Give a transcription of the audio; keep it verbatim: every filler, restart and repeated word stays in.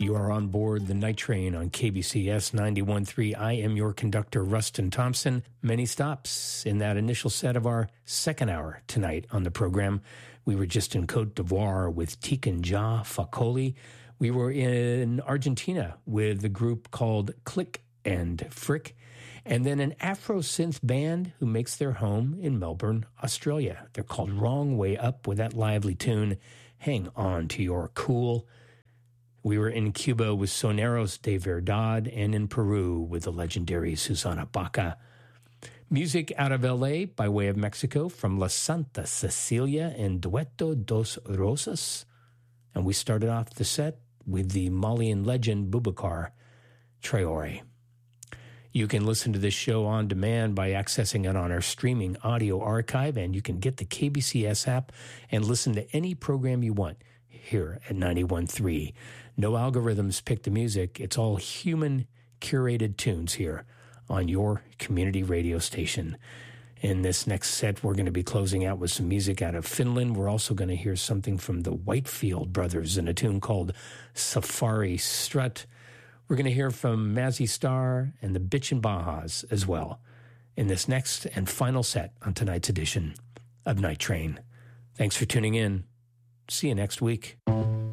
You are on board the Night Train on K B C S ninety-one point three. I am your conductor, Rustin Thompson. Many stops in that initial set of our second hour tonight on the program. We were just in Cote d'Ivoire with Tiken Jah Fakoly. We were in Argentina with a group called Click and Frick. And then an Afro-synth band who makes their home in Melbourne, Australia. They're called Wrong Way Up with that lively tune, Hang On to Your Cool. We were in Cuba with Soneros de Verdad and in Peru with the legendary Susana Baca. Music out of L A by way of Mexico from La Santa Cecilia and Dueto dos Rosas. And we started off the set with the Malian legend Boubacar Traoré. You can listen to this show on demand by accessing it on our streaming audio archive, and you can get the K B C S app and listen to any program you want here at ninety-one point three. No algorithms pick the music. It's all human curated tunes here on your community radio station. In this next set, we're going to be closing out with some music out of Finland. We're also going to hear something from the Whitefield Brothers in a tune called Safari Strut. We're going to hear from Mazzy Star and the Bitchin' Bajas as well in this next and final set on tonight's edition of Night Train. Thanks for tuning in. See you next week.